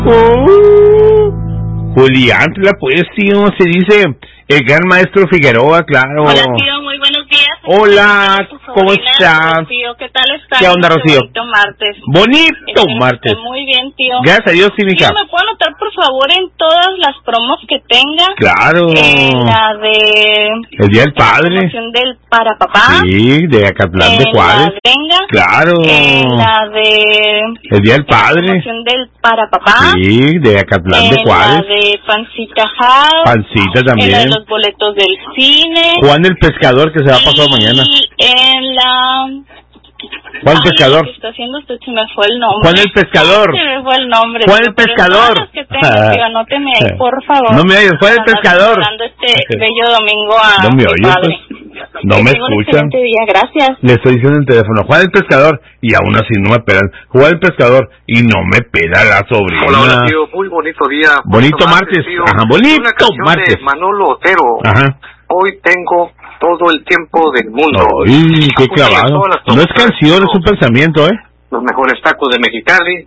Julián, pues, tío, se dice el gran maestro Figueroa, claro. Hola, tío, muy buenos días. Hola, ¿cómo estás? Tío, ¿qué tal estás? ¿Qué onda, Rocío? Bonito martes. Bonito martes. Muy bien, tío. Gracias a Dios, sí, mija. Tío, ¿me puedo anotar, por favor, en todas las promos que tenga? Claro. La de... El Día del Padre. La promoción del para papá. Sí, de Acatlán de Juárez. La venga. Claro. La de... El Día del Padre. La promoción del para papá. Sí, de Acatlán de Juárez. La de Pancita House. Pancita también. La de los boletos del cine. Juan el Pescador, que se va a pasar mañana. En la... Juan el Pescador. ¿Qué está haciendo usted? Se me fue el nombre. Juan el Pescador. Se me fue el nombre. Juan el Pescador. Que tengo, tío, anóteme ahí, por favor. No me oyes, Juan el Pescador. Dando este bello domingo a no me mi oyes, padre. pues. No me escuchan. Día, gracias. Le estoy diciendo en el teléfono, Juan el Pescador, y aún así no me pelan. Juan el Pescador, y no me pela la sobrina. Hola, tío, muy bonito día. Bonito martes. Tío. Ajá, bonito una canción martes. De Manolo Otero. Ajá. Hoy tengo todo el tiempo del mundo. Ay, qué clavado. No es canción, es un pensamiento, ¿eh? Los mejores tacos de Mexicali.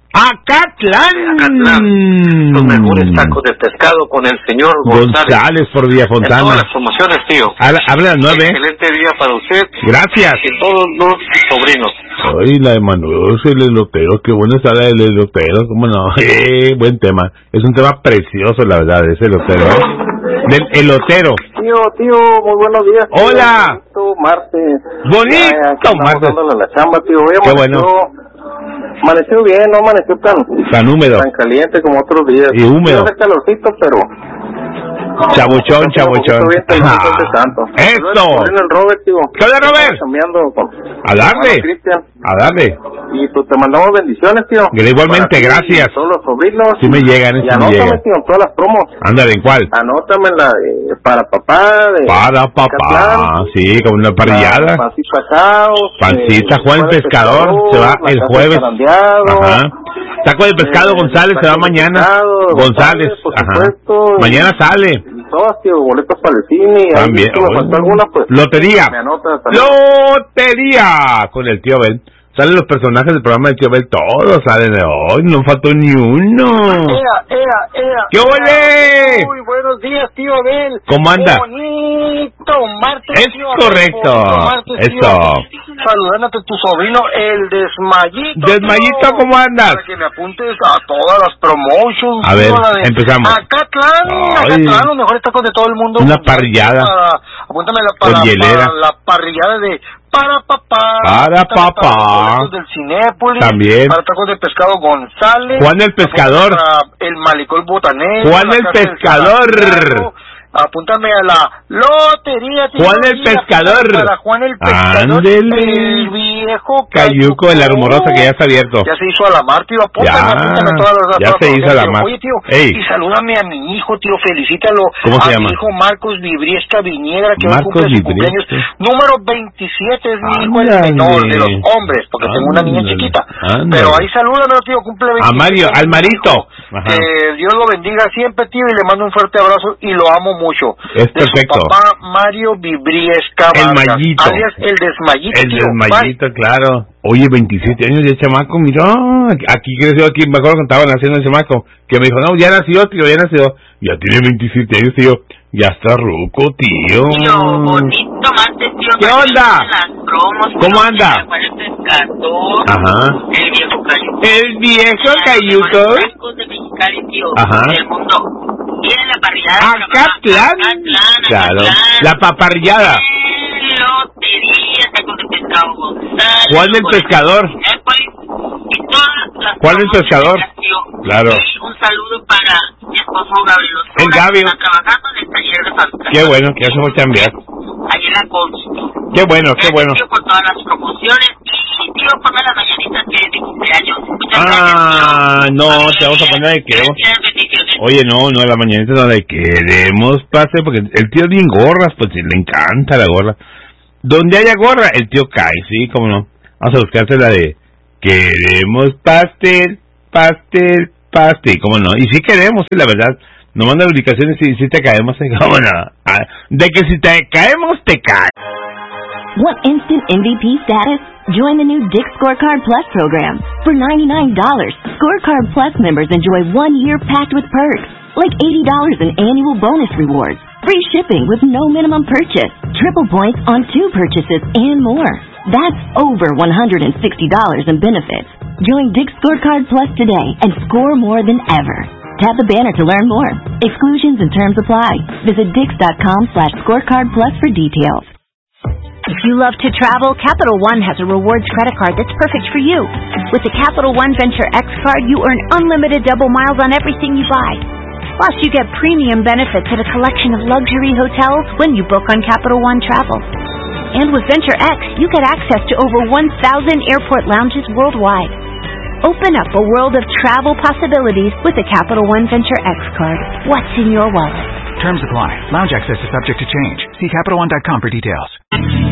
¡Acatlán! Los mejores tacos de pescado con el señor González por Villafontana. En todas las promociones, tío. Habla a 9. Excelente día para usted. Gracias. Y todos los sobrinos. Ay, la de Manuel, el elotero, qué buena está la del elotero, cómo no. Buen tema. Es un tema precioso, la verdad, ese elotero, ¿eh? Del elotero. Tío, muy buenos días. Tío. Hola. Bonito martes. Bonito martes. La chamba, tío. Hoy qué bueno. Amaneció bien, no amaneció tan húmedo. Tan caliente como otros días. Y húmedo. Hace calorcito, pero... Chabuchón. Eso. ¡Eso! El Robert, tío. ¿Qué onda, Robert? A darle. A darle. Y pues te mandamos bendiciones, tío. Igualmente, gracias. Todos los sobrinos. Sí me llegan, y anótame, tío, en todas las promos. Ándale, ¿en cuál? Anótame en la de para papá. Para papá, sí, con una parrillada. Pancita Caos. Pancita, Juan el Pescador, se va el jueves. Ajá. Taco de pescado, González, se va mañana. González, ajá. Mañana sale. Todas, tío, boletos para el cine. También. Alguna, pues, lotería. Me anota Lotería con el tío Ben. Salen los personajes del programa del tío Ben, todos salen hoy, no faltó ni uno. ¡Qué ole! Muy buenos días, tío Abel. ¿Cómo anda? Bonito martes, es tío. Correcto. Martes, eso. Tío. Saludándote tu sobrino, el Desmayito. Desmayito, tío. ¿cómo andas? Para que me apuntes a todas las promotions. A ver, empezamos. Acatlán, los mejores tacos de todo el mundo. Una parrillada. Apúntame para la parrillada de... Para papá. Para papá. Del Cinépolis. También. Para tacos de pescado González. Juan el Pescador. Para el Malicol Botanero. Juan el Pescador. Apúntame a la lotería. Juan el Pescador. Para Juan el Pescador. Ándele. El viejo Cayuco de la Rumorosa, que ya está abierto. Ya se hizo a la mar, tío. Apúntame todas las ya se hizo a la mar. Oye, tío, y salúdame a mi hijo, tío. Felicítalo. ¿Cómo se llama? Mi hijo Marcos Vibriesca Viñegra, que Marcos hoy cumple su cumpleaños. Número 27 es mi hijo, el menor de los hombres, porque tengo una niña chiquita. Pero ahí salúdame, tío, cumple 27. A Mario, al Marito. Que Dios lo bendiga siempre, tío, y le mando un fuerte abrazo y lo amo mucho. Es perfecto. Su papá Mario Vibriesca el Vargas, Mayito. alias el Desmayito. El Desmayito, claro. Oye, 27 años de chamaco, mira, aquí creció, aquí me acuerdo cuando estaban haciendo el chamaco, que me dijo, no, ya nació, tío, ya tiene 27 años, tío, ya está ruco, tío. Tío, bonito martes, tío. ¿Qué onda? ¿Cómo anda? Ajá. El viejo Cayuco. El viejo Cayuco. Tacos de Mexicali, tío. Ajá. Del mundo. Tiene la parrillada. Acatlán. Claro. La paparrillada. Lotería, tacos de pescado González. Juan el Pescador. Juan el Pescador. Claro. Y un saludo para mi esposo Gabriel. El Gabi. Está trabajando en el taller de fabricación. Qué bueno, que eso fue cambiar. Ahí en la Consti. Qué bueno, qué bueno. Tío, por todas las promociones. Y tío, ponme las mañanitas que es de cumpleaños. No, te vamos a poner de que... Oye, no, la mañanita no la queremos, pase, porque el tío bien gorras, pues le encanta la gorra. Donde haya gorra, el tío cae, sí, cómo no. Vamos a buscarte la de queremos pastel, cómo no. Y sí queremos, sí, la verdad. Nos mandan ubicaciones y si te caemos, cómo no. De que si te caemos, te cae. Want instant MVP status? Join the new Dick's Scorecard Plus program. For $99, Scorecard Plus members enjoy 1 year packed with perks, like $80 in annual bonus rewards, free shipping with no minimum purchase, triple points on 2 purchases, and more. That's over $160 in benefits. Join Dick's Scorecard Plus today and score more than ever. Tap the banner to learn more. Exclusions and terms apply. Visit Dix.com/scorecard plus for details. If you love to travel, Capital One has a rewards credit card that's perfect for you. With the Capital One Venture X card, you earn unlimited double miles on everything you buy. Plus, you get premium benefits at a collection of luxury hotels when you book on Capital One Travel. And with Venture X, you get access to over 1,000 airport lounges worldwide. Open up a world of travel possibilities with the Capital One Venture X card. What's in your wallet? Terms apply. Lounge access is subject to change. See CapitalOne.com for details.